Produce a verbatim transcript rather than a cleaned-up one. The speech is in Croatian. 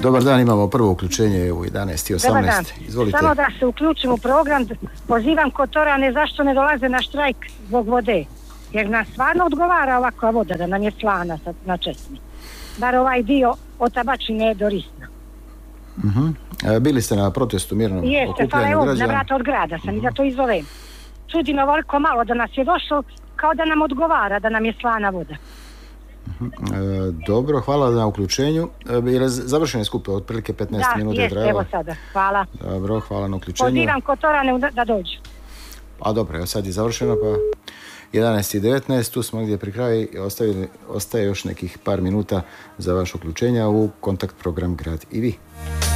Dobar dan, imamo prvo uključenje u jedanaest i osamnaest. Izvolite. Samo da se uključim u program, pozivam Kotorane zašto ne dolaze na štrajk zbog vode. Jer nas stvarno odgovara ovakva voda, da nam je slana na Česmi. Bar ovaj dio od Tabačine do Risna. Uh-huh. E, bili ste na protestu mirnom okupljanju građana? Jeste, pa evo, na vrata od grada sam uh-huh. i da to izovem. Čudi me ovoliko malo da nas je došlo, kao da nam odgovara da nam je slana voda. Uh-huh. E, dobro, hvala na uključenju. E, je li završen je skup, otprilike petnaest da, minuta jest, je trajalo? Da, evo sada, hvala. Dobro, hvala na uključenju. Pozivam Kotorane da, da dođu. A dobro, evo sad je završeno, pa jedanaest i devetnaest, tu smo gdje pri kraju, ostaje, ostaje još nekih par minuta za vaše uključenja u kontakt program Grad i vi.